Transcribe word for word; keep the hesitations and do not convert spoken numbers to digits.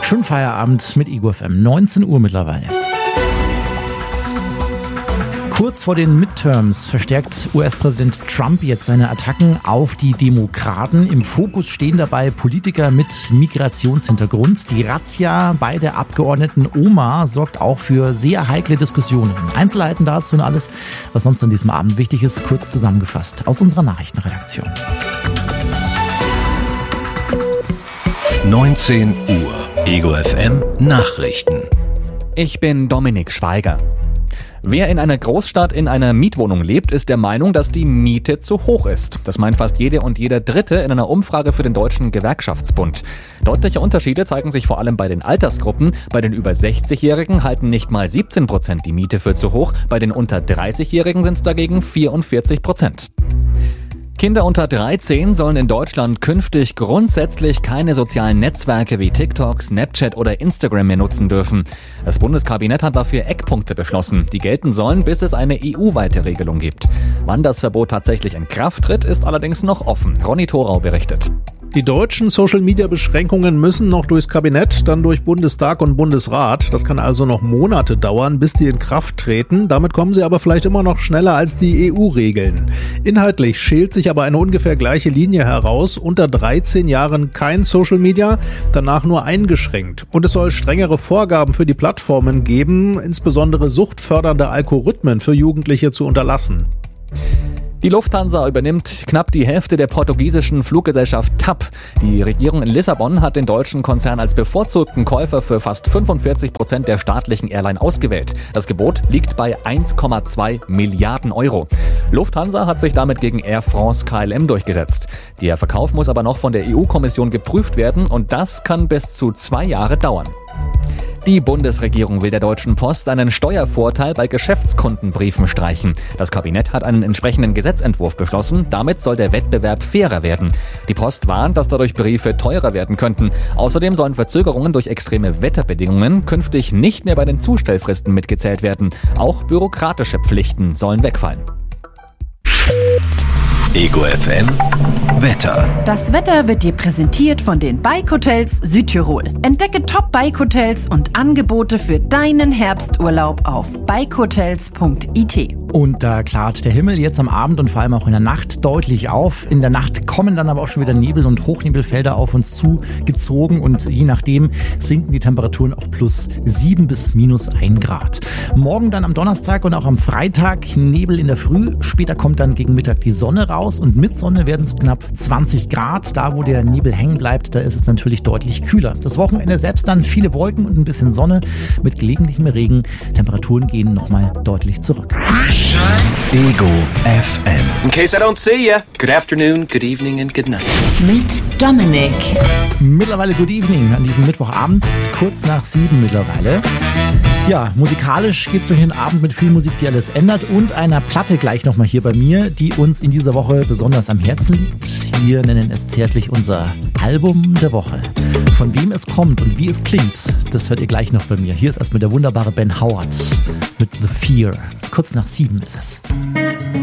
Schönen Feierabend mit Ego F M, neunzehn Uhr mittlerweile. Kurz vor den Midterms verstärkt U S-Präsident Trump jetzt seine Attacken auf die Demokraten. Im Fokus stehen dabei Politiker mit Migrationshintergrund. Die Razzia bei der Abgeordneten Omar sorgt auch für sehr heikle Diskussionen. Einzelheiten dazu und alles, was sonst an diesem Abend wichtig ist, kurz zusammengefasst aus unserer Nachrichtenredaktion. neunzehn Uhr, Ego F M Nachrichten. Ich bin Dominik Schweiger. Wer in einer Großstadt in einer Mietwohnung lebt, ist der Meinung, dass die Miete zu hoch ist. Das meint fast jede und jeder Dritte in einer Umfrage für den Deutschen Gewerkschaftsbund. Deutliche Unterschiede zeigen sich vor allem bei den Altersgruppen. Bei den über sechzigjährigen halten nicht mal siebzehn Prozent die Miete für zu hoch. Bei den unter dreißigjährigen sind es dagegen vierundvierzig Prozent. Kinder unter dreizehn sollen in Deutschland künftig grundsätzlich keine sozialen Netzwerke wie TikTok, Snapchat oder Instagram mehr nutzen dürfen. Das Bundeskabinett hat dafür Eckpunkte beschlossen, die gelten sollen, bis es eine E U-weite Regelung gibt. Wann das Verbot tatsächlich in Kraft tritt, ist allerdings noch offen. Ronny Thorau berichtet. Die deutschen Social-Media-Beschränkungen müssen noch durchs Kabinett, dann durch Bundestag und Bundesrat. Das kann also noch Monate dauern, bis die in Kraft treten. Damit kommen sie aber vielleicht immer noch schneller als die E U-Regeln. Inhaltlich schält sich aber eine ungefähr gleiche Linie heraus. Unter dreizehn Jahren kein Social-Media, danach nur eingeschränkt. Und es soll strengere Vorgaben für die Plattformen geben, insbesondere suchtfördernde Algorithmen für Jugendliche zu unterlassen. Die Lufthansa übernimmt knapp die Hälfte der portugiesischen Fluggesellschaft T A P. Die Regierung in Lissabon hat den deutschen Konzern als bevorzugten Käufer für fast fünfundvierzig Prozent der staatlichen Airline ausgewählt. Das Gebot liegt bei eins Komma zwei Milliarden Euro. Lufthansa hat sich damit gegen Air France K L M durchgesetzt. Der Verkauf muss aber noch von der E U-Kommission geprüft werden und das kann bis zu zwei Jahre dauern. Die Bundesregierung will der Deutschen Post einen Steuervorteil bei Geschäftskundenbriefen streichen. Das Kabinett hat einen entsprechenden Gesetzentwurf beschlossen. Damit soll der Wettbewerb fairer werden. Die Post warnt, dass dadurch Briefe teurer werden könnten. Außerdem sollen Verzögerungen durch extreme Wetterbedingungen künftig nicht mehr bei den Zustellfristen mitgezählt werden. Auch bürokratische Pflichten sollen wegfallen. Ego F M Wetter. Das Wetter wird dir präsentiert von den Bike Hotels Südtirol. Entdecke Top-Bike Hotels und Angebote für deinen Herbsturlaub auf bike hotels punkt i t. Und da klart der Himmel jetzt am Abend und vor allem auch in der Nacht deutlich auf. In der Nacht kommen dann aber auch schon wieder Nebel- und Hochnebelfelder auf uns zugezogen und je nachdem sinken die Temperaturen auf plus sieben bis minus ein Grad. Morgen dann am Donnerstag und auch am Freitag Nebel in der Früh. Später kommt dann gegen Mittag die Sonne raus und mit Sonne werden es knapp zwanzig Grad. Da, wo der Nebel hängen bleibt, da ist es natürlich deutlich kühler. Das Wochenende selbst dann viele Wolken und ein bisschen Sonne mit gelegentlichem Regen. Temperaturen gehen nochmal deutlich zurück. Ego F M. In case I don't see you, good afternoon, good evening and good night. Mit Dominik. Mittlerweile Good Evening an diesem Mittwochabend, kurz nach sieben mittlerweile. Ja, musikalisch geht's durch den Abend mit viel Musik, die alles ändert und einer Platte gleich nochmal hier bei mir, die uns in dieser Woche besonders am Herzen liegt. Wir nennen es zärtlich unser Album der Woche. Von wem es kommt und wie es klingt, das hört ihr gleich noch bei mir. Hier ist erstmal der wunderbare Ben Howard mit The Fear. Kurz nach sieben ist es.